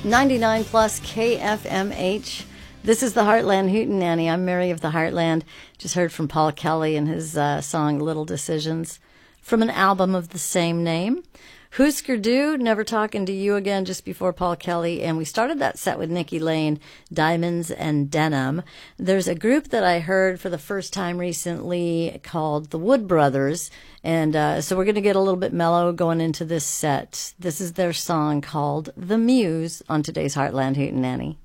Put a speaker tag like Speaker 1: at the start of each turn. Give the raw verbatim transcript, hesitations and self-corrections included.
Speaker 1: ninety-nine plus K F M H. This is the Heartland Hootenanny. I'm Mary of the Heartland. Just heard from Paul Kelly and his uh, song Little Decisions from an album of the same name. Husker Du, Never Talking to You Again, just before Paul Kelly. And we started that set with Nikki Lane, Diamonds and Denim. There's a group that I heard for the first time recently called the Wood Brothers. And uh, so we're going to get a little bit mellow going into this set. This is their song called The Muse on today's Heartland Hootenanny.